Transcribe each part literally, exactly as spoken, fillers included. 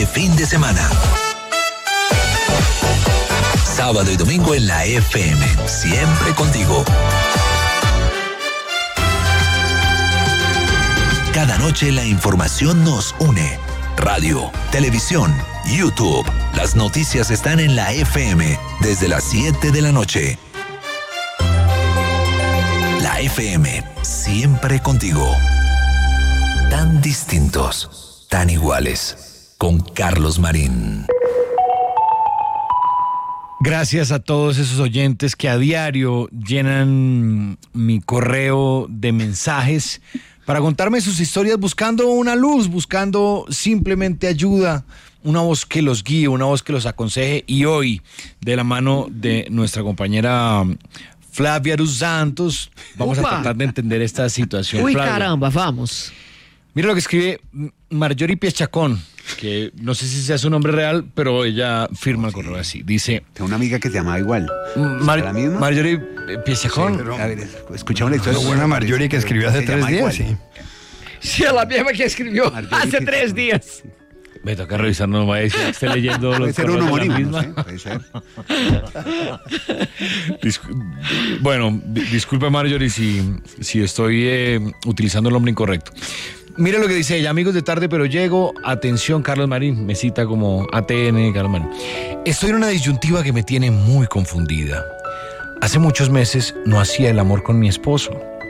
de fin de semana. Sábado y domingo en la F M, siempre contigo. Cada noche la información nos une. Radio, televisión, YouTube. Las noticias están en la F M desde las siete de la noche. La F M, siempre contigo. Tan distintos, tan iguales. Con Carlos Marín. Gracias a todos esos oyentes que a diario llenan mi correo de mensajes para contarme sus historias buscando una luz, buscando simplemente ayuda, una voz que los guíe, una voz que los aconseje. Y hoy, de la mano de nuestra compañera Flavia dos Santos, vamos Opa. a tratar de entender esta situación. Uy, Flavia, caramba, vamos. Mira lo que escribe Marjorie Piechacón, que no sé si sea su nombre real, pero ella firma el correo así. Dice... Tengo una amiga que te llama igual. Mar- ¿La misma? Marjorie Piechacón. Sí, pero, a ver, escuchamos la historia. Pero buena Marjorie que escribió hace tres días, sí. Sí, la misma que escribió Marjorie hace Piechacón. tres días. Me toca revisar, no me vaya a decir que esté leyendo los Puede ser un correos de la homónimo, misma. no sé, puede ser. Dis- bueno, di- disculpe Marjorie si, si estoy eh, utilizando el nombre incorrecto. Mire lo que dice ella: amigos de tarde pero llego, atención Carlos Marín, me cita como A T N Carlos Marín. Estoy en una disyuntiva que me tiene muy confundida. Hace muchos meses no hacía el amor con mi esposo.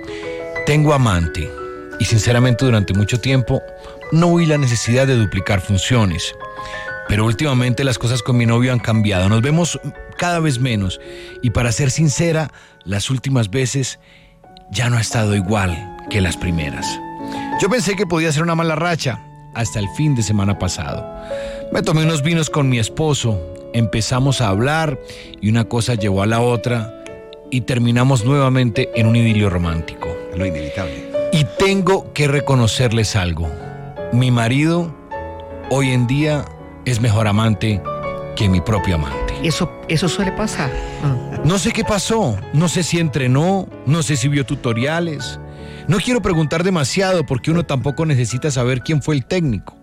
Tengo amante y sinceramente durante mucho tiempo no vi la necesidad de duplicar funciones. Pero últimamente las cosas con mi novio han cambiado, nos vemos cada vez menos y para ser sincera, las últimas veces ya no ha estado igual que las primeras. Yo pensé que podía ser una mala racha hasta el fin de semana pasado. Me tomé unos vinos con mi esposo, empezamos a hablar y una cosa llevó a la otra y terminamos nuevamente en un idilio romántico. Lo inevitable. Y tengo que reconocerles algo. Mi marido hoy en día es mejor amante que mi propio amante. Eso, eso suele pasar. Ah. No sé qué pasó, no sé si entrenó, no sé si vio tutoriales. No quiero preguntar demasiado porque uno tampoco necesita saber quién fue el técnico.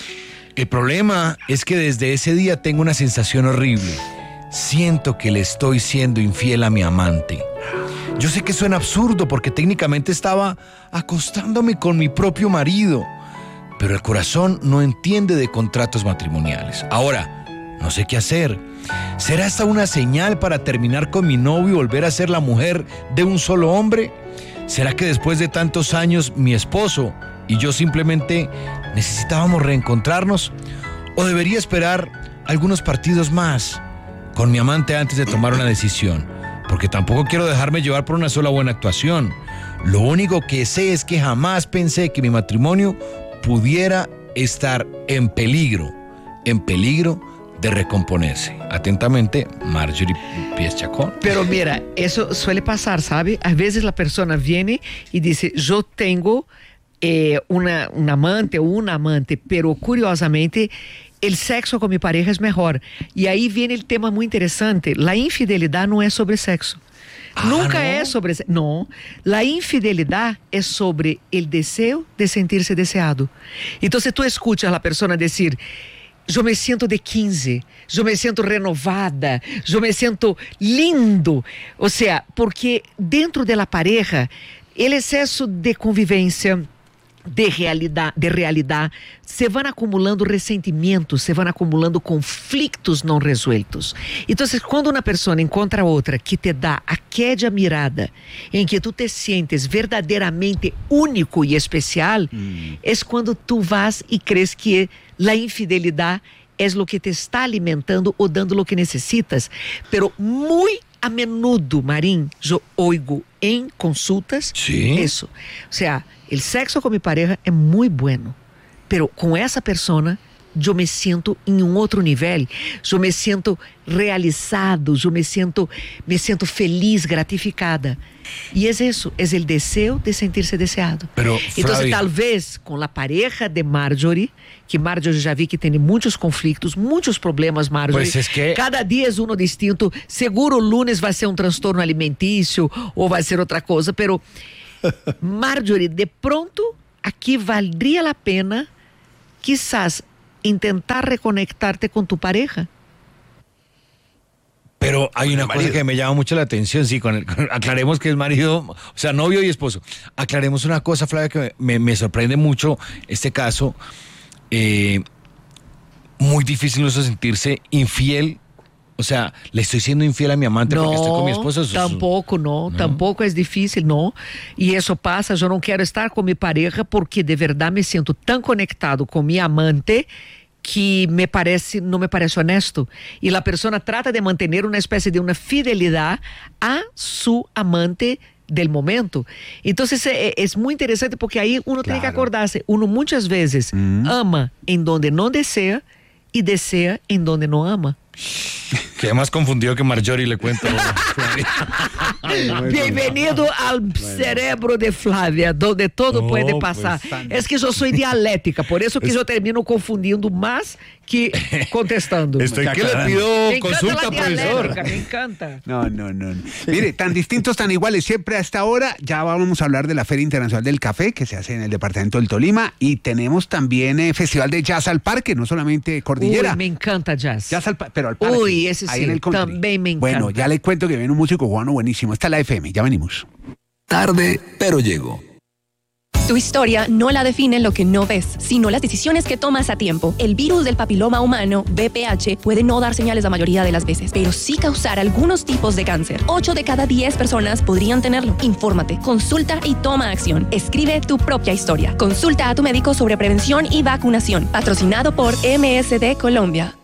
El problema es que desde ese día tengo una sensación horrible. Siento que le estoy siendo infiel a mi amante. Yo sé que suena absurdo porque técnicamente estaba acostándome con mi propio marido, pero el corazón no entiende de contratos matrimoniales. Ahora, no sé qué hacer. ¿Será esta una señal para terminar con mi novio y volver a ser la mujer de un solo hombre? ¿Será que después de tantos años mi esposo y yo simplemente necesitábamos reencontrarnos? ¿O debería esperar algunos partidos más con mi amante antes de tomar una decisión? Porque tampoco quiero dejarme llevar por una sola buena actuación. Lo único que sé es que jamás pensé que mi matrimonio pudiera estar en peligro, en peligro de recomponerse. Atentamente, Marjorie Piechacón. Pero mira, eso suele pasar, ¿sabe? A veces la persona viene y dice, yo tengo eh, una, un amante o una amante, pero curiosamente el sexo con mi pareja es mejor. Y ahí viene el tema muy interesante. La infidelidad no es sobre sexo. Ah, Nunca ¿no? es sobre... No, la infidelidad es sobre el deseo de sentirse deseado. Entonces tú escuchas a la persona decir... Eu me sinto de quinze, eu me sinto renovada, eu me sinto lindo. Ou seja, porque dentro da pareja, o excesso de convivência, de realidade, de realidade, se vão acumulando ressentimentos, se vão acumulando conflitos não resueltos. Então, quando uma pessoa encontra outra que te dá aquela mirada em que tu te sientes verdadeiramente único e especial, hum. é quando tu vas e crees que a infidelidade é o que te está alimentando ou dando o que necessitas. Pero muito a menudo, Marín, eu oigo em consultas sí. isso. Ou seja, o sexo com minha pareja é muito bueno, pero com essa persona eu me sinto em um outro nível, eu me sinto realizado, eu me sinto, me sinto feliz, gratificada. E é isso, é o desejo de sentir-se deseado. Pero, então, Flavia... talvez com a pareja de Marjorie, que Marjorie já vi que tem muitos conflitos, muitos problemas, Marjorie. Pues es que... Cada dia é um distinto. Seguro o lunes vai ser um transtorno alimentício ou vai ser outra coisa, pero Marjorie, de pronto, aqui valdria a pena, quizás, intentar reconectarte con tu pareja. Pero hay una cosa que me llama mucho la atención, sí, con el, con- aclaremos que es marido, o sea, novio y esposo. Aclaremos una cosa, Flavia, que me, me sorprende mucho este caso. Eh, muy difícil eso sentirse infiel. O sea, le estoy siendo infiel a mi amante porque estoy con mi esposo. Eso es- tampoco, no, ¿no? tampoco es difícil, no. Y eso pasa, yo no quiero estar con mi pareja porque de verdad me siento tan conectado con mi amante que me parece, no me parece honesto. Y la persona trata de mantener una especie de una fidelidad a su amante del momento. Entonces eh, es muy interesante porque ahí uno tiene que Claro. acordarse, uno muchas veces Mm. ama en donde no desea y desea en donde no ama. Quedé más confundido que Marjorie, le cuento. Bienvenido al cerebro de Flávia, donde todo No, puede pues, pasar. tan- Es que yo soy dialéctica, por eso que yo termino confundiendo más que contestando. Estoy que le Me pido encanta consulta, la dialéctica, profesor. me encanta. No, no, no. no. Mire, tan distintos, tan iguales siempre a esta hora. Ya vamos a hablar de la Feria Internacional del Café que se hace en el departamento del Tolima y tenemos también eh, Festival de Jazz al Parque, no solamente Cordillera. Uy, me encanta jazz. Jazz al pa- pero al parque. Uy, ese ahí sí, en el country. también me Bueno, encanta. ya le cuento que viene un músico cubano buenísimo. Esta es la F M, ya venimos. Tarde, pero llego. Tu historia no la define lo que no ves, sino las decisiones que tomas a tiempo. El virus del papiloma humano, V P H, puede no dar señales la mayoría de las veces, pero sí causar algunos tipos de cáncer. ocho de cada diez personas podrían tenerlo. Infórmate, consulta y toma acción. Escribe tu propia historia. Consulta a tu médico sobre prevención y vacunación. Patrocinado por M S D Colombia.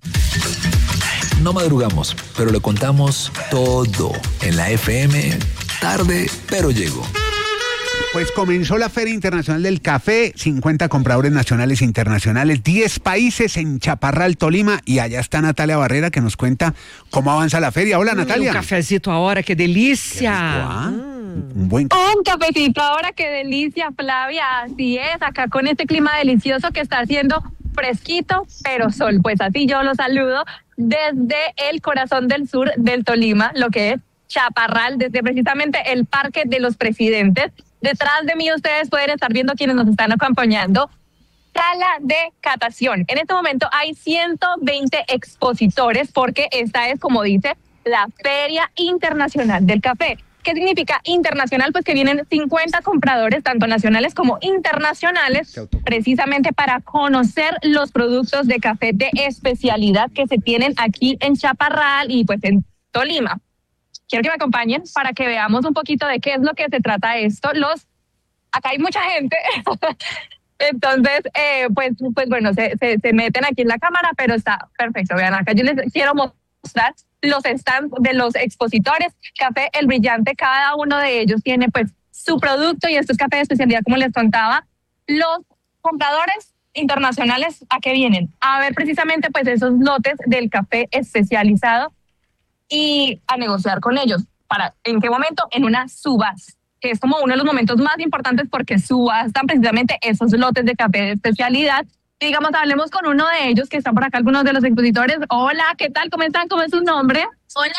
No madrugamos, pero lo contamos todo en la F M. Tarde, pero llego. Pues comenzó la Feria Internacional del Café, cincuenta compradores nacionales e internacionales, diez países en Chaparral, Tolima, y allá está Natalia Barrera que nos cuenta cómo avanza la feria. Hola, Natalia. Un cafecito ahora, qué delicia. Ah, Mm. un buen Un cafecito ahora, qué delicia, Flavia. Así es, acá con este clima delicioso que está haciendo fresquito, pero sol. Pues así yo los saludo desde el corazón del sur del Tolima, lo que es Chaparral, desde precisamente el Parque de los Presidentes. Detrás de mí ustedes pueden estar viendo quienes nos están acompañando. Sala de catación. En este momento hay ciento veinte expositores porque esta es, como dice, la Feria Internacional del Café. ¿Qué significa internacional? Pues que vienen cincuenta compradores, tanto nacionales como internacionales, precisamente para conocer los productos de café de especialidad que se tienen aquí en Chaparral y pues en Tolima. Quiero que me acompañen para que veamos un poquito de qué es lo que se trata esto. Los, acá hay mucha gente, entonces, eh, pues, pues bueno, se, se, se meten aquí en la cámara, pero está perfecto. Vean, acá yo les quiero mostrar los stands de los expositores. Café El Brillante, cada uno de ellos tiene pues su producto y esto es café de especialidad, como les contaba. Los compradores internacionales, ¿a qué vienen? A ver precisamente pues esos lotes del café especializado y a negociar con ellos. ¿Para en qué momento? En una subasta, que es como uno de los momentos más importantes porque subastan precisamente esos lotes de café de especialidad. Y digamos, hablemos con uno de ellos que están por acá, algunos de los expositores. Hola, ¿qué tal? ¿Cómo están? ¿Cómo es su nombre? Hola.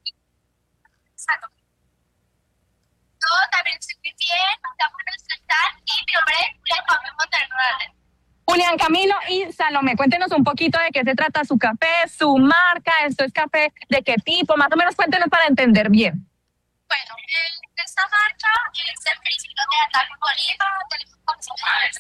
Todo también estoy bien, estamos en el stand y mi nombre es Julián Camilo Monterrey. Julián Camilo y Salomé, cuéntenos un poquito de qué se trata su café, su marca, esto es café de qué tipo, más o menos cuéntenos para entender bien. Bueno, el, esta marca es el principio de Ataque Bolívar, tenemos variedades,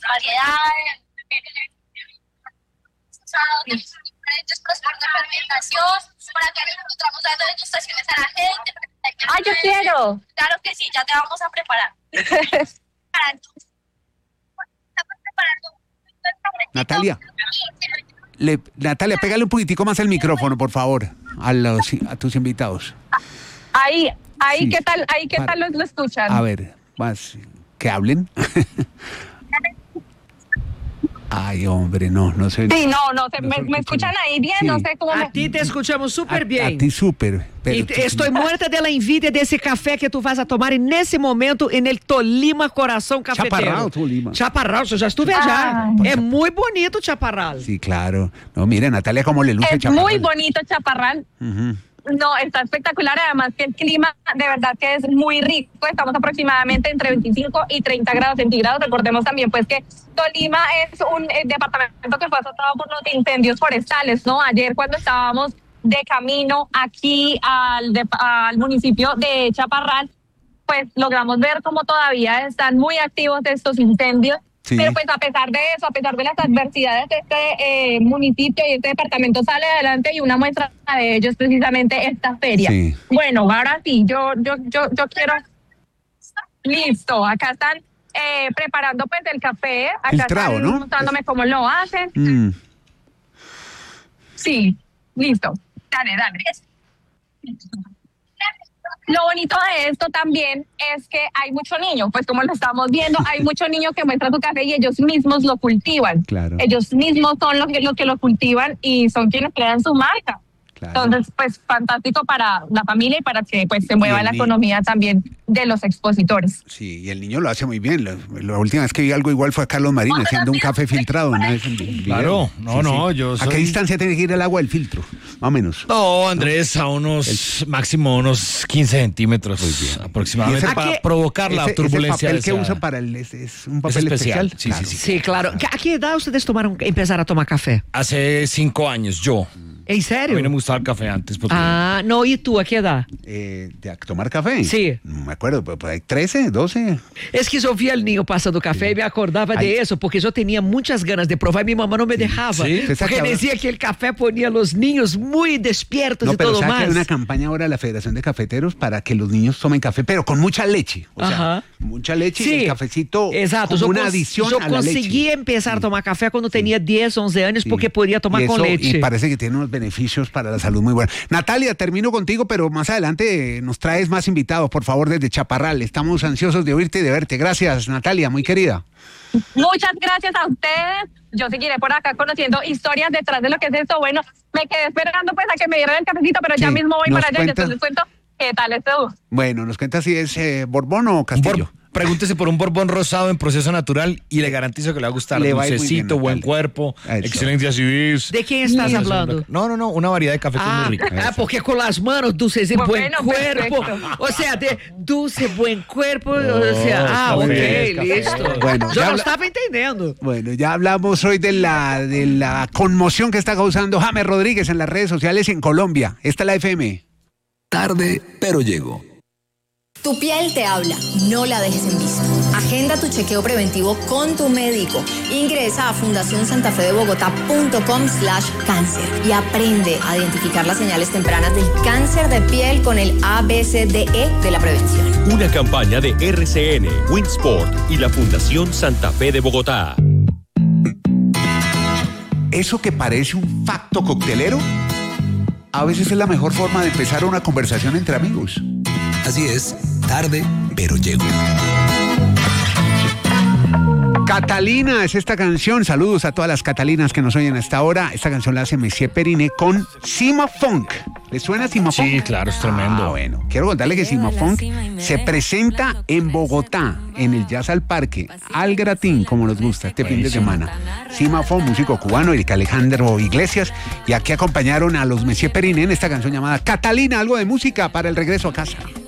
diferentes procesos de fermentación, para que nos encontramos dando degustaciones a la gente. ¡Ay, yo quiero! Claro que sí, ya te vamos a preparar. Para entonces, estamos preparando un Natalia. Le, Natalia, pégale un poquitico más el micrófono, por favor, a, los, a tus invitados. Ahí, ahí, Sí. ¿qué tal? Ahí, ¿qué Para- tal lo, lo escuchan? A ver, más que hablen. Ay, hombre, no, no sé. Sí, no, no, se, No me, se me escucha escuchan bien. ahí bien, Sí. no sé cómo me... A ti te escuchamos A, súper a bien. ti súper. pero Y tú- estoy muerta de la envidia de ese café que tú vas a tomar en ese momento en el Tolima Corazón Cafetero. Chaparral, Tolima. Chaparral, yo ya estuve allá. Ay. Es muy bonito Chaparral. Sí, claro. No, mire, Natalia, cómo le luce Es Chaparral. muy bonito Chaparral. Ujú. No, está espectacular, además que el clima de verdad que es muy rico, estamos aproximadamente entre veinticinco y treinta grados centígrados. Recordemos también pues que Tolima es un eh, departamento que fue azotado por los incendios forestales, ¿no? Ayer cuando estábamos de camino aquí al, de, al municipio de Chaparral, pues logramos ver cómo todavía están muy activos estos incendios. Sí. Pero pues a pesar de eso, a pesar de las adversidades, este eh, municipio y este departamento sale adelante, y una muestra de ello es precisamente esta feria. Sí. Bueno, ahora sí, yo, yo, yo, yo quiero... Listo, acá están eh, preparando pues el café, acá Filtrado, están ¿no? mostrándome cómo lo hacen. Mm. Sí, listo, dale, dale. Lo bonito de esto también es que hay mucho niño, pues como lo estamos viendo, hay mucho niño que muestra su café y ellos mismos lo cultivan. Claro. Ellos mismos son los que, los que lo cultivan y son quienes crean su marca. Claro. Entonces, pues fantástico para la familia y para que pues se mueva la economía también de los expositores. Sí, y el niño lo hace muy bien. La, la última vez que vi algo igual fue a Carlos Marín haciendo un café filtrado. ¿No? Claro, no, sí, no, sí. yo soy... ¿A qué distancia tiene que ir el agua del filtro? Más o menos. No, Andrés, a unos, el... máximo unos quince centímetros aproximadamente ese, para qué, provocar la ese, turbulencia. ¿El papel que usa para el... Es, es un papel es especial? especial. Sí, claro. sí, sí. Sí, claro. ¿A qué edad ustedes tomaron, empezaron a tomar café? Hace cinco años, yo. ¿En serio? A mí no me gustaba el café antes. Porque... Ah, no, ¿y tú a qué edad? Eh, ¿De tomar café? Sí. No me acuerdo, pero hay trece, doce. Es que yo vi al niño pasando café sí. y me acordaba Ay. de eso, porque yo tenía muchas ganas de probar y mi mamá no me dejaba. ¿Sí? Porque ahora... decía que el café ponía a los niños muy despiertos no, y todo más. más. Hay una campaña ahora de la Federación de Cafeteros para que los niños tomen café, pero con mucha leche. O sea, Ajá. mucha leche sí. y el cafecito Exacto. como yo una adición yo a la leche. Yo conseguí empezar a tomar café cuando sí. tenía diez, once años sí. porque podía tomar y eso, con leche. Y parece que tiene unos beneficios para la salud muy buenos. Natalia, termino contigo, pero más adelante nos traes más invitados, por favor, desde Chaparral. Estamos ansiosos de oírte y de verte. Gracias, Natalia, muy querida. Muchas gracias a ustedes. Yo seguiré por acá conociendo historias detrás de lo que es esto. Bueno, me quedé esperando pues a que me dieran el cafecito, pero sí, ya mismo voy para allá cuentas... y después les cuento qué tal esto. Bueno, nos cuenta si es eh, Borbón o Castillo. Bor Pregúntese por un Borbón rosado en proceso natural y le garantizo que le va a gustar. Le va Dulcecito, bien, buen cuerpo, excelencia civil. ¿De quién estás sí, hablando? No, no, no, una variedad de café ah, muy rica. Ah, porque con las manos, dulce y buen bueno, cuerpo. Perfecto. O sea, de dulce, buen cuerpo. Oh, o sea, ah, ok, café. Listo. Bueno, yo no estaba entendiendo. Bueno, ya hablamos hoy de la, de la conmoción que está causando James Rodríguez en las redes sociales en Colombia. Esta es la F M. Tarde, pero llego. Tu piel te habla, no la dejes en visto. Agenda tu chequeo preventivo con tu médico. Ingresa a fundación santa fe de bogotá punto com slash cáncer y aprende a identificar las señales tempranas del cáncer de piel con el A B C D E de la prevención. Una campaña de R C N, Winsport y la Fundación Santa Fe de Bogotá. Eso que parece un facto coctelero, a veces es la mejor forma de empezar una conversación entre amigos. Así es, tarde, pero llego. Catalina es esta canción. Saludos a todas las Catalinas que nos oyen hasta ahora. Esta canción la hace Messier Periné con Cima Funk. ¿Le suena Cima Funk? Sí, claro, es tremendo. Ah, bueno, quiero contarle que Cima Funk se presenta en Bogotá, en el Jazz al Parque, al Gratín, como nos gusta, este fin de semana. Cima Funk, músico cubano, Eric Alejandro Iglesias, y aquí acompañaron a los Messier Periné en esta canción llamada Catalina, algo de música para el regreso a casa.